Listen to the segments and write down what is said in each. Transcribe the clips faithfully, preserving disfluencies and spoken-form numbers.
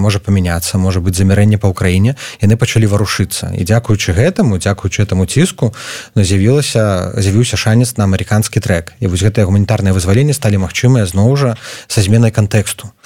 можа памяняцца, можа быць замірэнне па ўкраіне, яны пачалі варушыцца. І дзякуючы гэтаму, дзякуючы этаму ціску, з'явілася з'явіўся шанец на амерыканскі трэк. І вось гэтыя гуманітарныя вызваленні сталі магчымыя зноў жа са зменай кантэксту.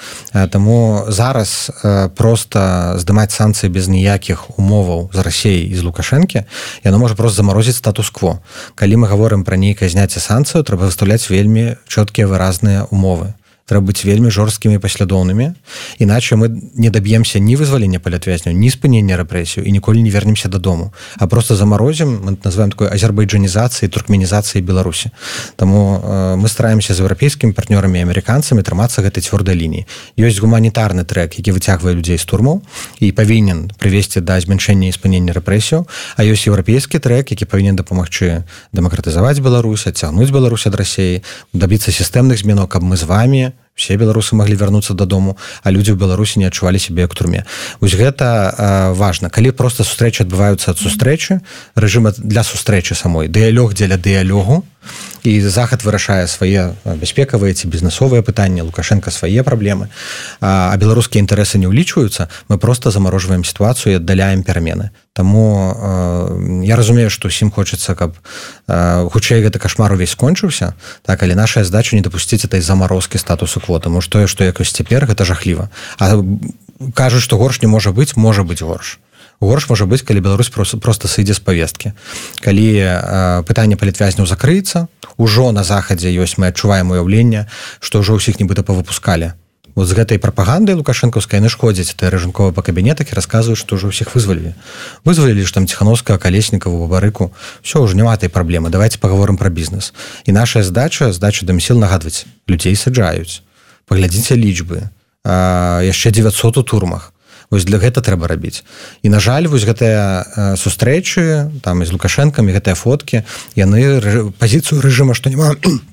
Таму зараз проста здымаць санкцыі без ніякіх умоваў з Расіяй і з Лукашэнкі, яно можа проста замарозіць статус-кво. Калі мы гаворым пра нейкае зняцце санкцыяў, трэба выстаўляць вельмі чоткія выразныя умовы. Трэба быць вельмі жорсткімі і паслядоўнымі, іначе мы не даб'емся ні вызвалення палітвязняў, ні спынення рэпрэсію і ніколі не вернемся дадому, а просто замарозім, мы называем такой азербайджанізацыяй, туркменізацыяй Беларусі. Таму э, мы стараемся з еўрапейскімі партнёрамі і амерыканцамі трымацца гэтай цвёрдай лініі. Ёсць гуманітарны трэк, які выцягвае людзей з турмаў і павінен прывесці да змяншэння і спынення рэпрэсіяў, а ёсць еўрапейскі трэк, які павінен дапамагчы дэмакратызаваць Беларусь, адцягнуць Беларусь ад Расіі, дабіцца сістэмных зменаў, каб мы з вамі все беларусы маглі вярнуцца дадому, а людзі ў Беларусі не адчувалі сябе як турме. Вось гэта э, важна. Калі проста сустрэчы адбываюцца ад сустрэчы, рэжым для сустрэчы самой, дыялог дзеля дыялогу, і Захад вырашае свае бяспекавыя ці бізнесовыя пытанні, Лукашенко свае праблемы, а беларускія інтарэсы не ўлічваюцца, мы проста замарожваем сітуацыю і аддаляем перамены. Таму э, я разумею, што ўсім хочацца, каб э, хутчэй гэты кашмар увесь скончыўся, так, але наша задача не дапусціць этой замарозкі статусу-кво, таму што тое, што якось цяпер, гэта жахліва. А кажуць, што горш не можа быць, можа быць горш. Горш можа быць, калі Беларусь просто, просто сыдзе з павесткі. Калі э, пытанне палітвязняў закрыецца, ужо на Захадзе ёсць, мы адчуваем уяўленне, што ўжо ўсіх нібыта павыпускалі. Вот з гэтай прапагандай лукашэнкаўскай яны шкодзяць тыя рэжымковыя па кабінетах і расказваюць, што ўжо ўсіх вызвалілі. Вызвалілі ж там Ціхановскага, Калеснікаву, Бабарыку. Всё, ўжо няма той праблемы. Давайте пагаворым пра бізнес. І наша задача, задача Дэмсіл нагадваць. Людзей саджаюць. Паглядзіце лічбы. А, яшчэ дзевяцьсот у турмах. Вось для гэта трэба рабіць. І, на жаль, вось гэтыя сустрэчы там з Лукашэнкам і гэтыя фоткі, яны пазіцыю рэжыма, што няма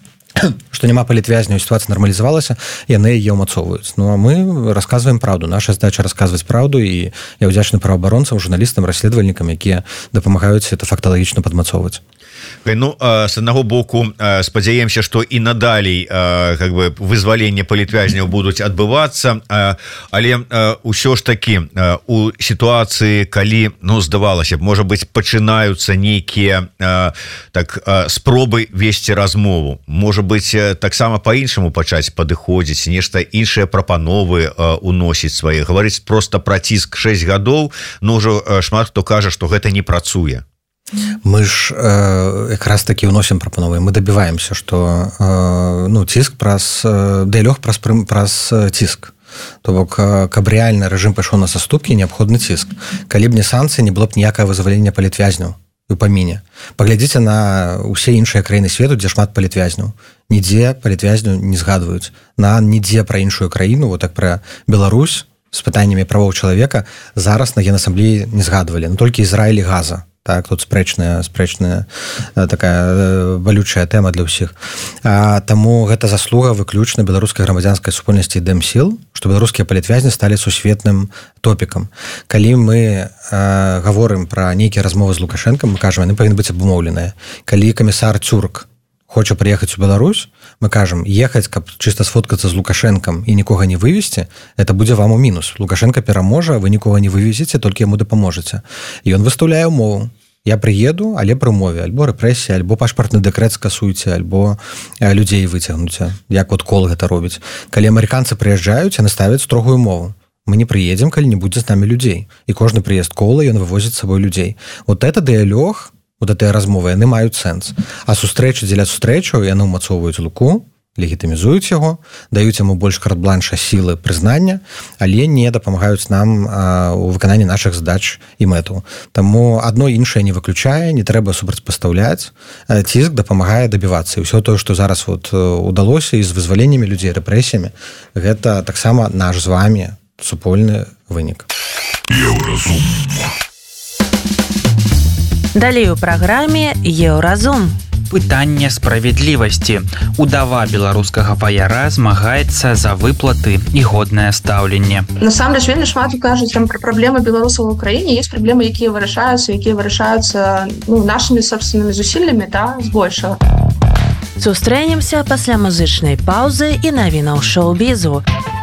што няма палітвязняў, сітуацыя нармалізавалася, яны яе ўмацоўваюць. Ну, а мы расказваем праўду. Наша задача расказваць праўду, і я ўдзячны праваабаронцам, журналістам, расследавальнікам, якія дапамагаюць это факталагічна падмацоўваць. Ну, с аднаго боку, спадзяемся, што і надалей как бы вызваленне палітвязняў будуць адбывацца, але ўсё ж такі у сітуацыі, калі, ну, здавалася б, можа быць, пачынаюцца нейкія так спробы весці размову, можа быць, таксама по-іншаму пачаць падыходзіць, нешта іншыя прапановы уносіць свае, гаварыць проста пра ціск шэсць гадоў, но ўжо шмат хто кажа, што гэта не працуе. Мы ж э, якраз такі ўносім прапановы, мы дабіваемся, што э, ну, ціск праз дыялог праз, праз ціск. То бок, каб рэальна рэжым пайшоў на саступкі, неабходны ціск. Калі б не санкцыі, не было б ніякае вызвалення палітвязняў у паміне. Паглядзіце на ўсе іншыя краіны свету, дзе шмат палітвязняў. Нідзе палітвязню не згадваюць. На нідзе пра іншую краіну, вот так пра Беларусь з пытаннямі правоў чалавека зараз на Генасамблеі не згадвалі, но толькі Ізраіль і Газа. Так, тут спрэчная, спрэчная такая балючая тэма для ўсіх. А, таму гэта заслуга выключна беларускай грамадзянскай супольнасці Дэмсіл, што беларускія палітвязні сталі сусветным топікам. Калі мы а, гаворым пра нейкія размовы з Лукашэнкам, мы кажам, яны павінны быць абумоўленыя. Калі камісар Цюрк хоча прыехаць у Беларусь, мы кажам, ехаць, каб чыста сфоткацца з Лукашэнкам і нікога не вывезці, это будзе вам у мінус. Лукашенко пераможа, вы нікога не вывезеце, толькі яму дапаможаце. І ён выстаўляе ўмову. Я прыеду, але пры умове, альбо рэпрэсія, альбо пашпартны дэкрэт скасуйце, альбо людзей выцягнуце, як от Кол гэта робіць. Калі амерыканцы прыязджаюць, яны ставяць строгую умову. Мы не прыедзем, калі не будзе з намі людзей. І кожны прыезд Кола, ён вывозіць з сабой людзей. Вот это дыялог, вот гэтыя размовы, яны маюць сэнс. А сустрэчы дзеля сустрэчаў, яны ўмацоўваюць Луку, легітымізуюць яго, даюць яму больш карт-бланша сілы прызнання, але не дапамагаюць нам а, у выкананні нашых задач і мэтаў. Таму адно іншае не выключае, не трэба супрацьпастаўляць. Ціск дапамагае дабівацца. І ўсё тое, што зараз вот удалося і з вызваленнямі людзей, рэпрэсіямі, гэта таксама наш з вамі супольны вынік. Еўразум. Далей у праграме Еўразум. Пытанне справядлівасці. Удава беларускага ваяра змагаецца за выплаты і годнае стаўленне. Насамрэч, вельмі шмат кажуць там пра праблемы беларусаў у краіне. Ёсць праблемы, якія вырашаюцца, якія вырашаюцца ну, нашымі собственнымі зусіллямі, да, збольшага. Сустрэнемся пасля музычнай паўзы і навінаў шоу-бізу.